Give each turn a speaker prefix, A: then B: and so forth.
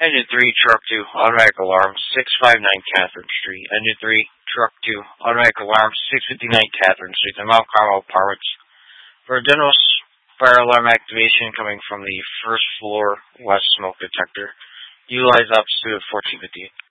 A: Engine 3, Truck 2, automatic alarm, 659 Catherine Street. Engine 3, Truck 2, automatic alarm, 659 Catherine Street. The Mount Carmel Apartments. For a general fire alarm activation coming from the first floor west smoke detector, utilize opposite of 1458.